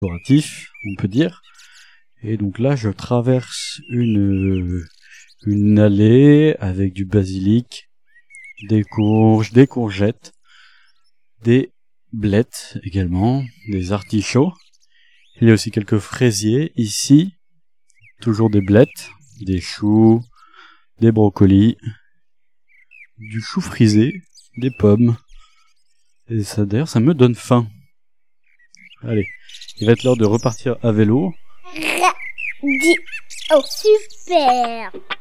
décoratif, on peut dire. Et donc là, je traverse une allée avec du basilic, des courges, des courgettes, des blettes également, des artichauts. Il y a aussi quelques fraisiers ici, toujours des blettes, des choux, des brocolis, du chou frisé, des pommes. Et ça, d'ailleurs, ça me donne faim. Allez, il va être l'heure de repartir à vélo. Oh, super!